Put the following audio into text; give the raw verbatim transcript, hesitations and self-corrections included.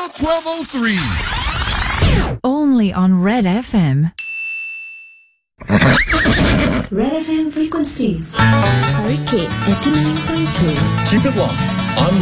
Channel twelve oh three. Only on Red F M. Red F M frequencies. Sorry, K, eighty-nine point two. Keep it locked on